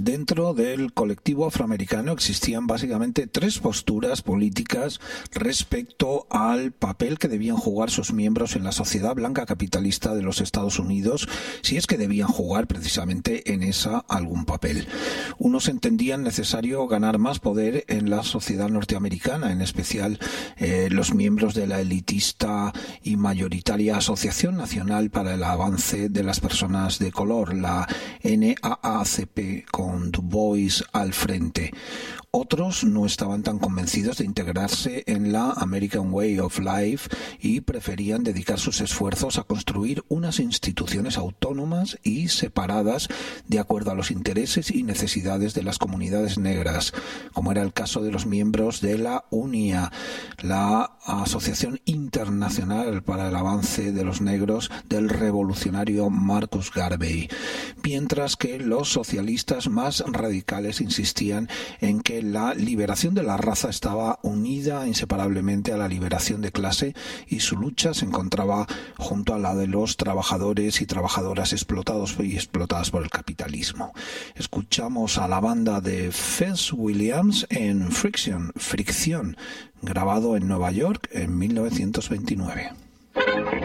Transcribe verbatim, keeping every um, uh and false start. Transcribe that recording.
Dentro del colectivo afroamericano existían básicamente tres posturas políticas respecto al papel que debían jugar sus miembros en la sociedad blanca capitalista de los Estados Unidos, si es que debían jugar precisamente en esa algún papel. Unos entendían necesario ganar más poder en la sociedad norteamericana, en especial eh, los miembros de la elitista y mayoritaria Asociación Nacional para el Avance de las Personas de Color, la N A A C P, con Du Bois al frente. Otros no estaban tan convencidos de integrarse en la American Way of Life y preferían dedicar sus esfuerzos a construir unas instituciones autónomas y separadas de acuerdo a los intereses y necesidades de las comunidades negras, como era el caso de los miembros de la U N I A, la Asociación Internacional para el Avance de los Negros del revolucionario Marcus Garvey, mientras que los socialistas más radicales insistían en que la liberación de la raza estaba unida inseparablemente a la liberación de clase y su lucha se encontraba junto a la de los trabajadores y trabajadoras explotados y explotadas por el capitalismo. Escuchamos a la banda de Fess Williams en Friction, Fricción, grabado en Nueva York en mil novecientos veintinueve.